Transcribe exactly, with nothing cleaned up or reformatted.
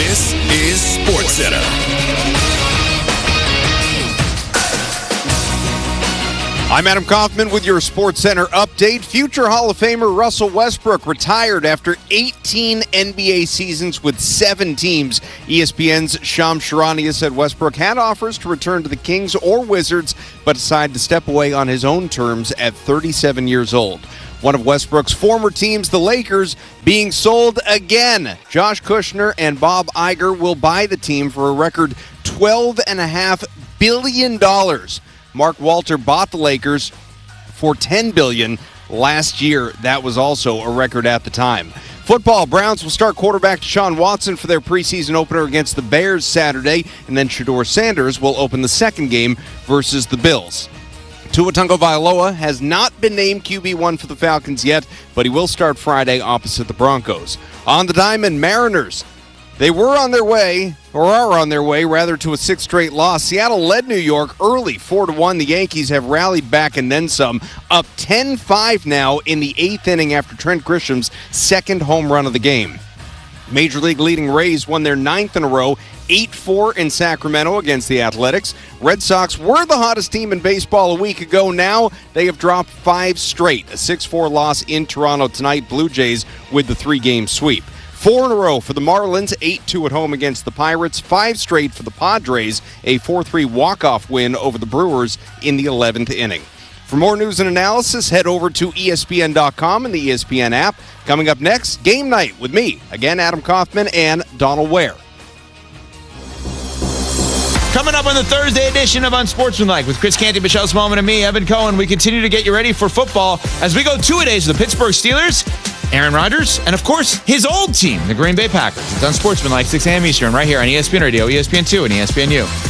This is SportsCenter. I'm Adam Kaufman with your SportsCenter update. Future Hall of Famer Russell Westbrook retired after eighteen N B A seasons with seven teams. E S P N's Shams Charania said Westbrook had offers to return to the Kings or Wizards, but decided to step away on his own terms at thirty-seven years old. One of Westbrook's former teams, the Lakers, being sold again. Josh Kushner and Bob Iger will buy the team for a record twelve point five billion dollars. Mark Walter bought the Lakers for ten billion dollars last year. That was also a record at the time. Football, Browns will start quarterback Deshaun Watson for their preseason opener against the Bears Saturday, and then Shedeur Sanders will open the second game versus the Bills. Tua Tagovailoa has not been named Q B one for the Falcons yet, but he will start Friday opposite the Broncos. On the diamond, Mariners. They were on their way, or are on their way, rather, to a sixth straight loss. Seattle led New York early, four to one. The Yankees have rallied back and then some, up ten five now in the eighth inning after Trent Grisham's second home run of the game. Major League leading Rays won their ninth in a row, eight four in Sacramento against the Athletics. Red Sox were the hottest team in baseball a week ago. Now they have dropped five straight. A six four loss in Toronto tonight. Blue Jays with the three-game sweep. Four in a row for the Marlins, eight two at home against the Pirates, five straight for the Padres, a four three walk-off win over the Brewers in the eleventh inning. For more news and analysis, head over to E S P N dot com and the E S P N app. Coming up next, Game Night with me, again, Adam Kaufman and Donald Ware. Coming up on the Thursday edition of Unsportsmanlike with Chris Canty, Michelle Smallman, and me, Evan Cohen, we continue to get you ready for football as we go two-a-days with the Pittsburgh Steelers, Aaron Rodgers, and, of course, his old team, the Green Bay Packers. It's Unsportsmanlike, six a.m. Eastern, right here on E S P N Radio, E S P N two, and E S P N U.